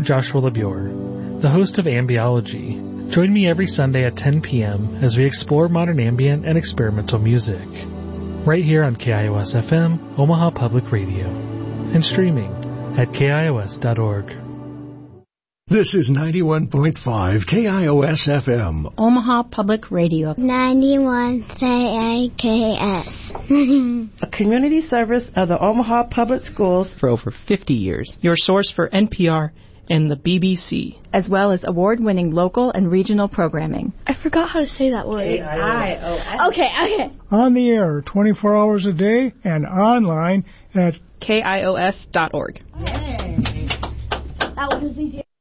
Joshua LeBure, the host of Ambiology. Join me every Sunday at 10 p.m. as we explore modern ambient and experimental music. Right here on KIOS-FM, Omaha Public Radio. And streaming at KIOS.org. This is 91.5 KIOS-FM. Omaha Public Radio. 91 KIKS. A community service of the Omaha Public Schools for over 50 years. Your source for NPR and the BBC. As well as award-winning local and regional programming. I forgot how to say that word. KIOS. Okay. On the air 24 hours a day and online at KIOS.org. Yay. That was easy.